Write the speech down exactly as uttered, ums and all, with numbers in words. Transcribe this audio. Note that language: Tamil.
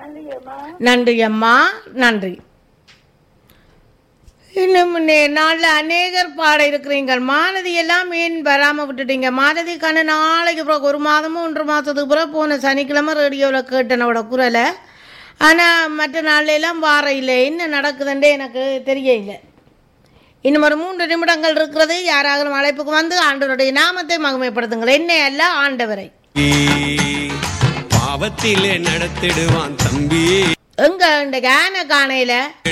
நன்றி அம்மா, நன்றி. இன்னும் நாளில் அநேகர் பாட இருக்கிறீங்கள். மாலதி எல்லாம் ஏன் வராமல் விட்டுட்டீங்க? மாலதி கண்ணு நாளைக்கு பிறகு ஒரு மாதமும் ஒன்று மாதத்துக்கு பிறகு போன சனிக்கிழமை ரேடியோவில் கேட்டனோட குரலை. ஆனால் மற்ற நாள்லாம் வார இல்லை. என்ன நடக்குதுன்றே எனக்கு தெரியல. இன்னும் ஒரு மூன்று நிமிடங்கள் இருக்கிறது. யாராவது அழைப்புக்கு வந்து ஆண்டவருடைய நாமத்தை மகிமைப்படுத்துங்கள். என்ன அல்ல, ஆண்டவரை பாவத்திலே நடத்திடுவான் தம்பி. எங்க இந்த கான காணையில